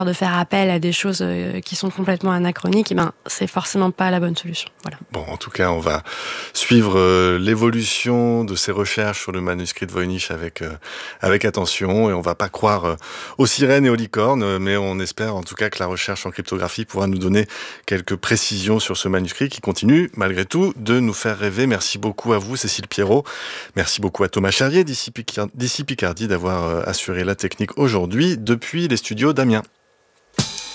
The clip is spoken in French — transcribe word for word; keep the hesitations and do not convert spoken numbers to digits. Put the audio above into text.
de faire appel à des choses euh, qui sont complètement anachroniques, eh ben, c'est forcément pas la bonne solution. Voilà. Bon, en tout cas, on va suivre euh, l'évolution de ces recherches sur le manuscrit de Voynich avec, euh, avec attention, et on va pas croire euh, aux sirènes et aux licornes, mais on espère en tout cas que la recherche en cryptographie pourra nous donner quelques précisions sur ce manuscrit qui continue, malgré tout, de nous faire rêver. Merci beaucoup à vous, Cécile Pierrot. Merci beaucoup à Thomas Charrier, d'ici Picardie, d'avoir euh, assuré la technique aujourd'hui depuis les studios d'Amiens.